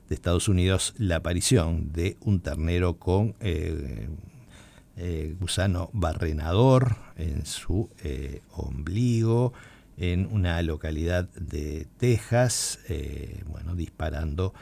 de Estados Unidos la aparición de un ternero con gusano barrenador en su ombligo en una localidad de Texas, disparando